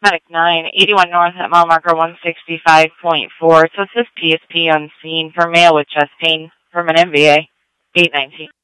Medic 9, 81 North at mile marker 165.4. So it says PSP unseen for male with chest pain from an MVA. 819.